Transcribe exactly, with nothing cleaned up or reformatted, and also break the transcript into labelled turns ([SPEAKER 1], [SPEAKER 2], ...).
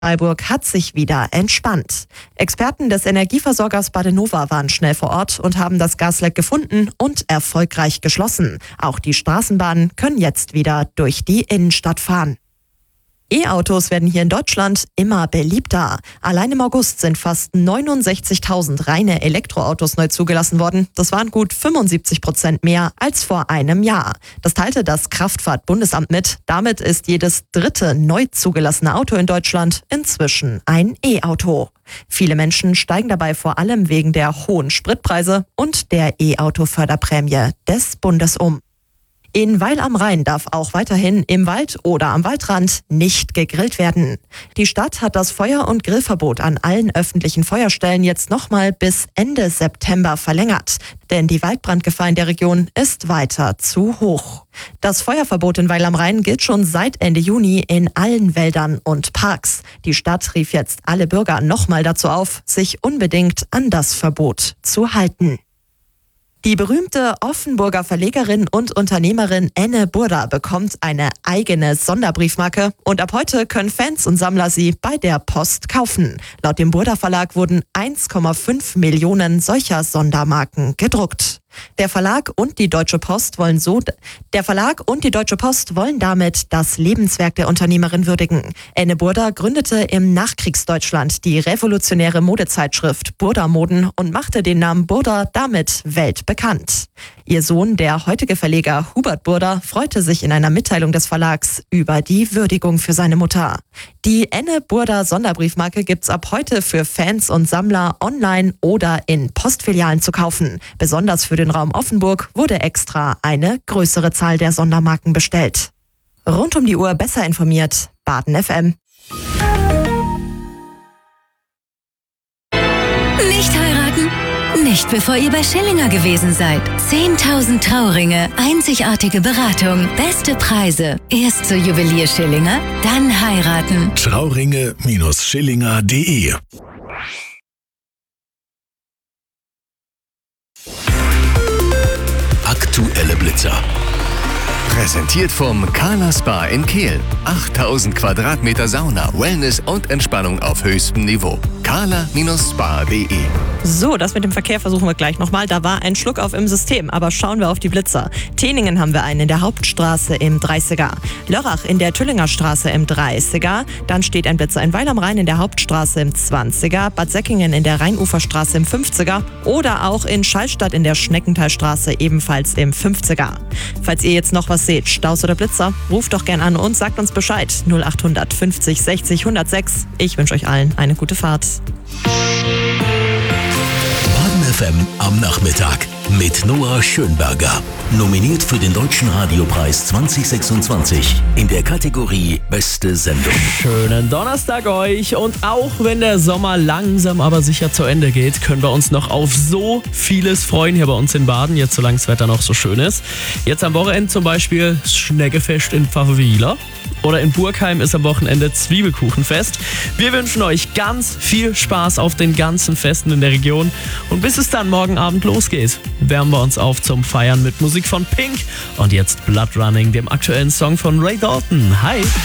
[SPEAKER 1] Freiburg hat sich wieder entspannt. Experten des Energieversorgers Badenova waren schnell vor Ort und haben das Gasleck gefunden und erfolgreich geschlossen. Auch die Straßenbahnen können jetzt wieder durch die Innenstadt fahren. E-Autos werden hier in Deutschland immer beliebter. Allein im August sind fast neunundsechzigtausend reine Elektroautos neu zugelassen worden. Das waren gut fünfundsiebzig Prozent mehr als vor einem Jahr. Das teilte das Kraftfahrtbundesamt mit. Damit ist jedes dritte neu zugelassene Auto in Deutschland inzwischen ein E-Auto. Viele Menschen steigen dabei vor allem wegen der hohen Spritpreise und der E-Auto-Förderprämie des Bundes um. In Weil am Rhein darf auch weiterhin im Wald oder am Waldrand nicht gegrillt werden. Die Stadt hat das Feuer- und Grillverbot an allen öffentlichen Feuerstellen jetzt nochmal bis Ende September verlängert. Denn die Waldbrandgefahr in der Region ist weiter zu hoch. Das Feuerverbot in Weil am Rhein gilt schon seit Ende Juni in allen Wäldern und Parks. Die Stadt rief jetzt alle Bürger nochmal dazu auf, sich unbedingt an das Verbot zu halten. Die berühmte Offenburger Verlegerin und Unternehmerin Enne Burda bekommt eine eigene Sonderbriefmarke und ab heute können Fans und Sammler sie bei der Post kaufen. Laut dem Burda Verlag wurden eins Komma fünf Millionen solcher Sondermarken gedruckt. Der Verlag und die Deutsche Post wollen so, der Verlag und die Deutsche Post wollen damit das Lebenswerk der Unternehmerin würdigen. Enne Burda gründete im Nachkriegsdeutschland die revolutionäre Modezeitschrift Burda Moden und machte den Namen Burda damit weltbekannt. Ihr Sohn, der heutige Verleger Hubert Burda, freute sich in einer Mitteilung des Verlags über die Würdigung für seine Mutter. Die Enne Burda Sonderbriefmarke gibt's ab heute für Fans und Sammler online oder in Postfilialen zu kaufen. Besonders für den Raum Offenburg wurde extra eine größere Zahl der Sondermarken bestellt. Rund um die Uhr besser informiert, Baden F M.
[SPEAKER 2] Nicht heiraten? Nicht bevor ihr bei Schillinger gewesen seid. zehntausend Trauringe, einzigartige Beratung, beste Preise. Erst zur Juwelier Schillinger, dann heiraten.
[SPEAKER 3] Trauringe Schillinger punkt de Aktuelle Blitzer. Präsentiert vom Carla Spa in Kehl. achttausend Quadratmeter Sauna, Wellness und Entspannung auf höchstem Niveau. carla Spa punkt de.
[SPEAKER 1] So, das mit dem Verkehr versuchen wir gleich nochmal. Da war ein Schluck auf im System, aber schauen wir auf die Blitzer. Teningen haben wir einen in der Hauptstraße im dreißiger. Lörrach in der Tüllinger Straße im dreißiger. Dann steht ein Blitzer in Weil am Rhein in der Hauptstraße im zwanziger. Bad Säckingen in der Rheinuferstraße im fünfziger. Oder auch in Schallstadt in der Schneckenthalstraße ebenfalls im fünfziger. Falls ihr jetzt noch was seht, Staus oder Blitzer, ruft doch gern an und sagt uns Bescheid. null acht fünfzig sechzig hundertsechs. Ich wünsche euch allen eine gute Fahrt.
[SPEAKER 3] Baden F M am Nachmittag mit Noah Schönberger. Nominiert für den Deutschen Radiopreis zwanzig sechsundzwanzig in der Kategorie Beste Sendung.
[SPEAKER 4] Schönen Donnerstag euch, und auch wenn der Sommer langsam aber sicher zu Ende geht, können wir uns noch auf so vieles freuen hier bei uns in Baden, jetzt solange das Wetter noch so schön ist. Jetzt am Wochenende zum Beispiel das Schneggefest in Pfafferwieler. Oder in Burgheim ist am Wochenende Zwiebelkuchenfest. Wir wünschen euch ganz viel Spaß auf den ganzen Festen in der Region. Und bis es dann morgen Abend losgeht, wärmen wir uns auf zum Feiern mit Musik von Pink. Und jetzt Blood Running, dem aktuellen Song von Ray Dalton. Hi!